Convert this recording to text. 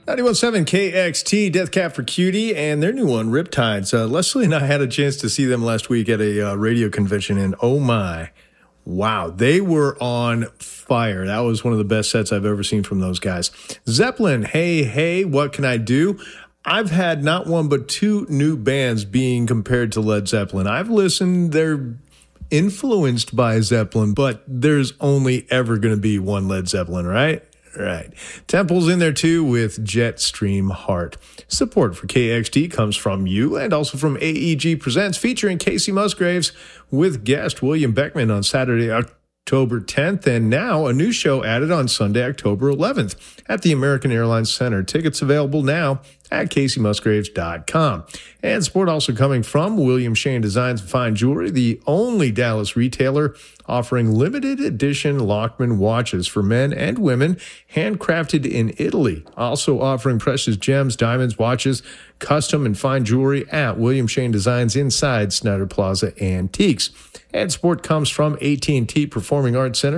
91.7 KXT, Death Cab for Cutie, and their new one, Riptides. Leslie and I had a chance to see them last week at a radio convention, and oh my, wow, they were on fire. That was one of the best sets I've ever seen from those guys. Zeppelin, hey, what can I do? I've had not one but two new bands being compared to Led Zeppelin. I've listened, they're influenced by Zeppelin, but there's only ever going to be one Led Zeppelin, right? Right. Temple's in there too with Jetstream Heart. Support for KXT comes from you and also from AEG Presents, featuring Casey Musgraves with guest William Beckman on Saturday, October 10th, and now a new show added on Sunday, October 11th at the American Airlines Center. Tickets available now at CaseyMusgraves.com. And support also coming from William Shane Designs and Fine Jewelry, the only Dallas retailer offering limited edition Lockman watches for men and women, handcrafted in Italy. Also offering precious gems, diamonds, watches, custom and fine jewelry at William Shane Designs inside Snyder Plaza Antiques. And support comes from AT&T Performing Arts Center,